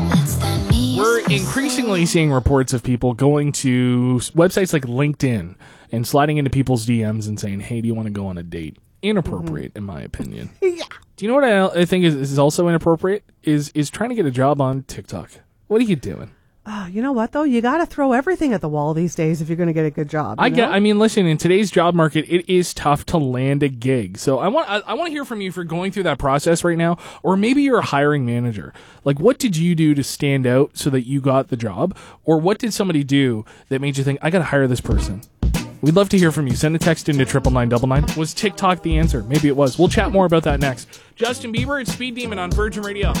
We're increasingly seeing reports of people going to websites like LinkedIn and sliding into people's DMs and saying, hey, do you want to go on a date? Inappropriate, in my opinion. Yeah. Do you know what I think is also inappropriate? Is trying to get a job on TikTok. What are you doing? You know what, though? You got to throw everything at the wall these days if you're going to get a good job. I mean, listen, in today's job market, it is tough to land a gig. So I want to hear from you for going through that process right now, or maybe you're a hiring manager. Like, what did you do to stand out so that you got the job? Or what did somebody do that made you think, I got to hire this person? We'd love to hear from you. Send a text into 99999. Was TikTok the answer? Maybe it was. We'll chat more about that next. Justin Bieber, it's Speed Demon on Virgin Radio.